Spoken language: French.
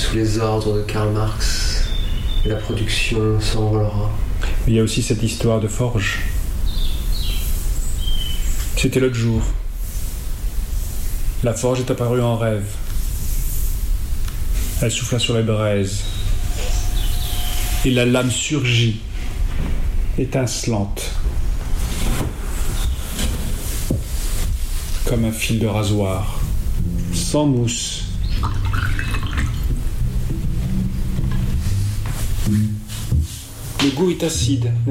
sous les ordres de Karl Marx et la production s'envolera. Il y a aussi cette histoire de forge. C'était l'autre jour. La forge est apparue en rêve. Elle souffla sur les braises. Et la lame surgit, étincelante, comme un fil de rasoir, sans mousse. Le goût est acide, n'est-ce pas ?